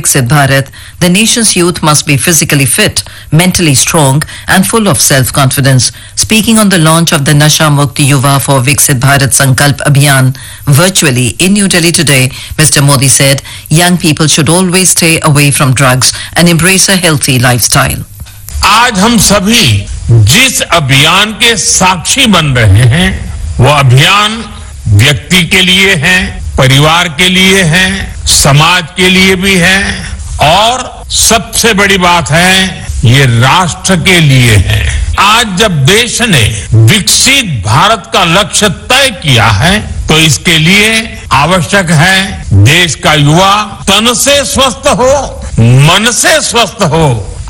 Viksit Bharat, the nation's youth must be physically fit, mentally strong and full of self-confidence. Speaking on the launch of the Nasha Mukti Yuva for Viksit Bharat Sankalp Abhiyan virtually in New Delhi today, Mr. Modi said young people should always stay away from drugs and embrace a healthy lifestyle. आज हम सभी जिस अभियान के साक्षी बन रहे हैं वो अभियान व्यक्ति के लिए है, परिवार के लिए है, समाज के लिए भी है और सबसे बड़ी बात है ये राष्ट्र के लिए है। आज जब देश ने विकसित भारत का लक्ष्य तय किया है तो इसके लिए आवश्यक है देश का युवा तन से स्वस्थ हो, मन से स्वस्थ हो,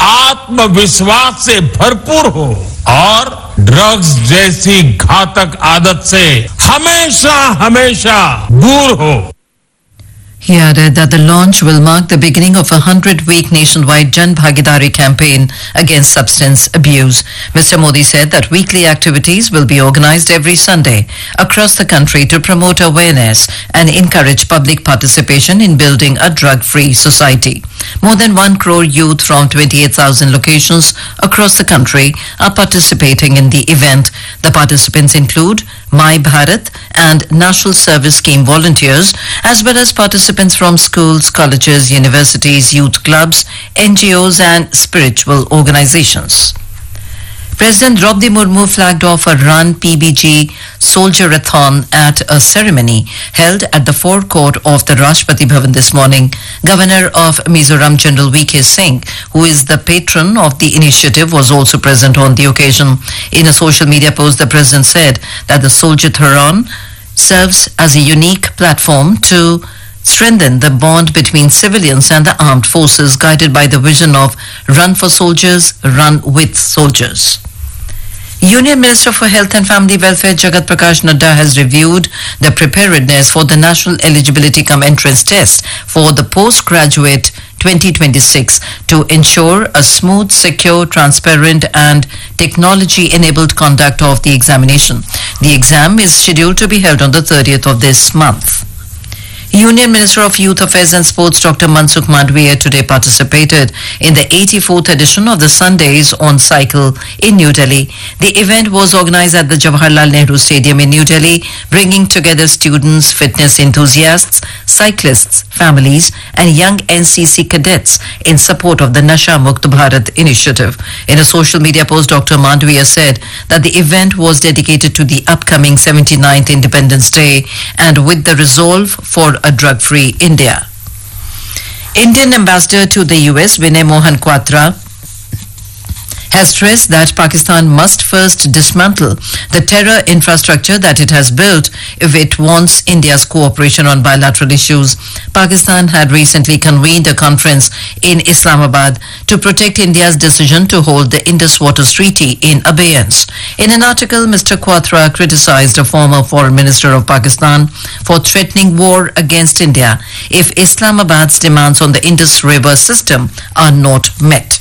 आत्मविश्वास से भरपूर हो और ड्रग्स जैसी घातक आदत से हमेशा हमेशा दूर हो। He added that the launch will mark the beginning of a 100-week nationwide Jan Bhagidari campaign against substance abuse. Mr. Modi said that weekly activities will be organized every Sunday across the country to promote awareness and encourage public participation in building a drug-free society. More than 1 crore youth from 28,000 locations across the country are participating in the event. The participants include My Bharat and National Service Scheme volunteers, as well as participants from schools, colleges, universities, youth clubs, NGOs and spiritual organizations. President Draupadi Murmu flagged off a Run PBG Soldier-a-thon at a ceremony held at the forecourt of the Rashtrapati Bhavan this morning. Governor of Mizoram General V.K. Singh, who is the patron of the initiative, was also present on the occasion. In a social media post, the president said that the Soldier-a-thon serves as a unique platform to strengthen the bond between civilians and the armed forces, guided by the vision of Run for Soldiers, Run with Soldiers. Union Minister for Health and Family Welfare Jagat Prakash Nadda has reviewed the preparedness for the National Eligibility Cum Entrance Test for the postgraduate 2026 to ensure a smooth, secure, transparent and technology-enabled conduct of the examination. The exam is scheduled to be held on the 30th of this month. Union Minister of Youth Affairs and Sports Dr. Mansukh Mandviya today participated in the 84th edition of the Sundays on Cycle in New Delhi. The event was organized at the Jawaharlal Nehru Stadium in New Delhi, bringing together students, fitness enthusiasts, cyclists, families and young NCC cadets in support of the Nasha Mukt Bharat initiative. In a social media post, Dr. Mandviya said that the event was dedicated to the upcoming 79th Independence Day and with the resolve for a drug-free India. Indian ambassador to the US, Vinay Mohan Kwatra, has stressed that Pakistan must first dismantle the terror infrastructure that it has built if it wants India's cooperation on bilateral issues. Pakistan had recently convened a conference in Islamabad to protect India's decision to hold the Indus Waters Treaty in abeyance. In an article, Mr. Kwatra criticized a former foreign minister of Pakistan for threatening war against India if Islamabad's demands on the Indus River system are not met.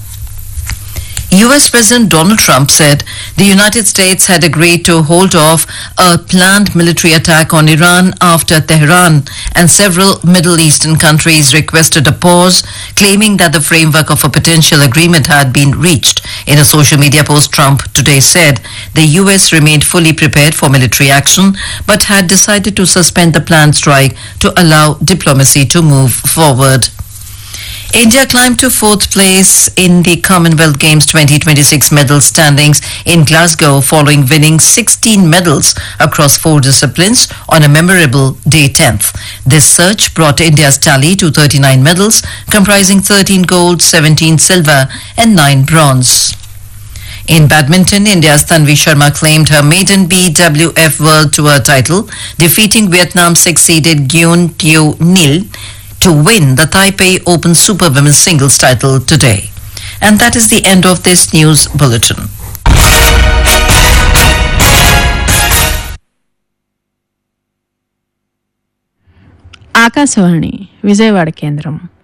US President Donald Trump said the United States had agreed to hold off a planned military attack on Iran after Tehran and several Middle Eastern countries requested a pause, claiming that the framework of a potential agreement had been reached. In a social media post, Trump today said the US remained fully prepared for military action but had decided to suspend the planned strike to allow diplomacy to move forward. India climbed to 4th place in the Commonwealth Games 2026 medal standings in Glasgow following winning 16 medals across 4 disciplines on a memorable day 10th. This surge brought India's tally to 39 medals, comprising 13 gold, 17 silver and 9 bronze. In badminton, India's Tanvi Sharma claimed her maiden BWF World Tour title, defeating Vietnam's six-seeded Nguyen Thu Nil to win the Taipei Open Super Women's Singles title today. And that is the end of this news bulletin. Akashvani Vijayawada కేంద్రం